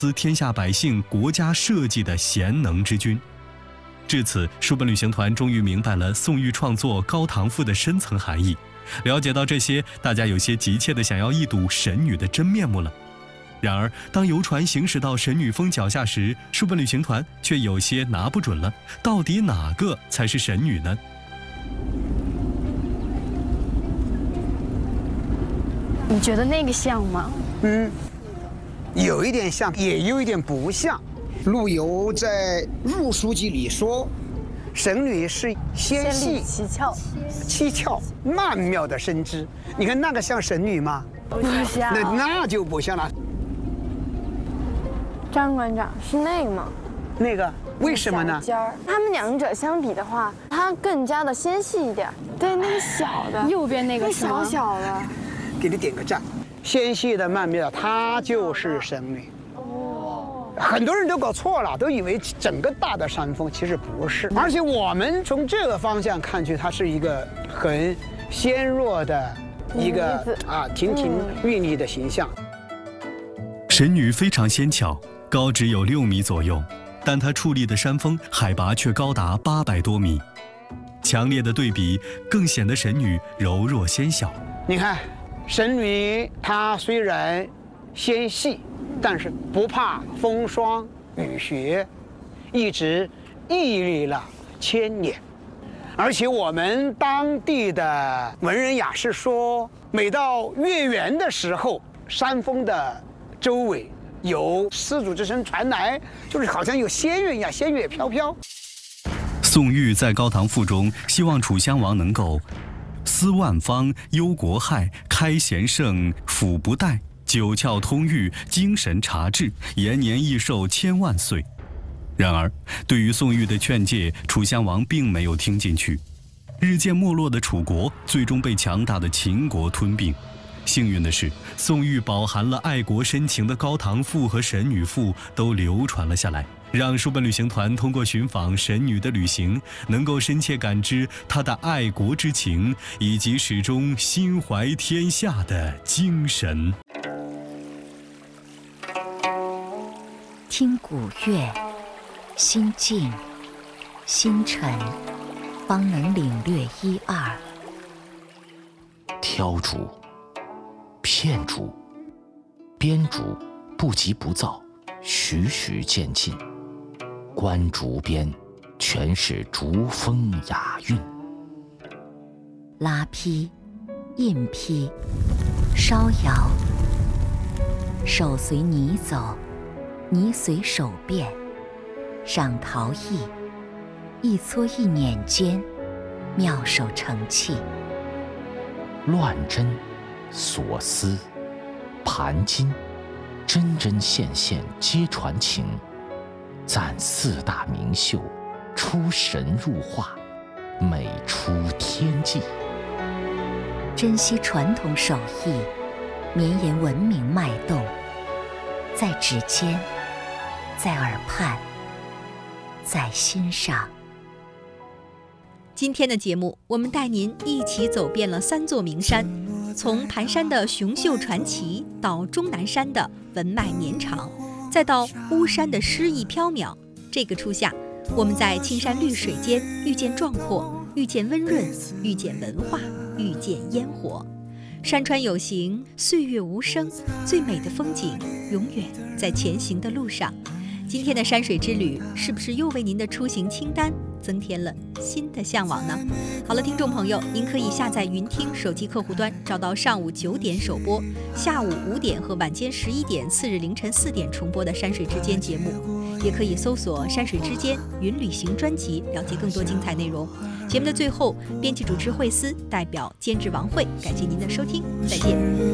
资天下百姓国家社稷的贤能之君。至此，书本旅行团终于明白了宋玉创作《高唐赋》的深层含义。了解到这些，大家有些急切地想要一睹神女的真面目了。然而，当游船行驶到神女峰脚下时，书本旅行团却有些拿不准了，到底哪个才是神女呢？ 你觉得那个像吗？ 有一点像，也有一点不像。陆游在《入书记》里说，神女是纤细、七窍、曼妙的身姿。你看那个像神女吗？ 不像。 那就不像了。 张馆长是那个吗？ 那个为什么呢？ 他们两者相比的话，它更加的纤细一点。对，那个小的， 右边那个小小的， 给你点个赞。纤细的曼妙，她就是神女。很多人都搞错了，都以为整个大的山峰其实不是，而且我们从这个方向看去，它是一个很纤弱的一个亭亭玉立的形象。 神女非常纤巧，高只有6米左右，但她矗立的山峰海拔却高达800多米。强烈的对比更显得神女柔弱纤小。 你看，神女她虽然纤细，但是不怕风霜雨雪，一直屹立了1000年。而且我们当地的文人雅士说，每到月圆的时候，山峰的周围有丝竹之声传来，就是好像有仙乐一样，仙乐飘飘。 宋玉在《高唐赋》中希望楚襄王能够思万方，忧国害，开贤圣，抚不殆，九窍通狱，精神察治，延年益寿1000万岁。然而，对于宋玉的劝诫，楚襄王并没有听进去。日渐没落的楚国最终被强大的秦国吞并。幸运的是，宋玉饱含了爱国深情的《高唐赋》和《神女赋》都流传了下来，让书本旅行团通过寻访神女的旅行，能够深切感知她的爱国之情，以及始终心怀天下的精神。 听古乐，心静心沉，方能领略一二。 挑竹、片竹、编竹不急不躁，徐徐渐进。观竹边，全是竹风雅韵。 拉坯、印坯、烧窑，手随泥走，泥随手变，上陶艺，一撮一捻间，妙手成器。 乱针、锁丝、盘金，针针线线皆传情。赞4大名秀，出神入化，美出天际。 珍惜传统手艺，绵延文明脉动，在指尖，在耳畔，在心上。 今天的节目，我们带您一起走遍了3座名山，从盘山的雄秀传奇，到终南山的文脉绵长，再到巫山的诗意缥缈。这个初夏，我们在青山绿水间遇见壮阔，遇见温润，遇见文化，遇见烟火。山川有形，岁月无声，最美的风景永远在前行的路上。今天的山水之旅，是不是又为您的出行清单增添了新的向往呢？好了，听众朋友，您可以下载云听手机客户端，找到上午9点首播，下午5点和晚间11点、次日凌晨4点重播的山水之间节目，也可以搜索山水之间云旅行专辑，了解更多精彩内容。节目的最后，编辑主持惠思代表监制王慧，感谢您的收听，再见。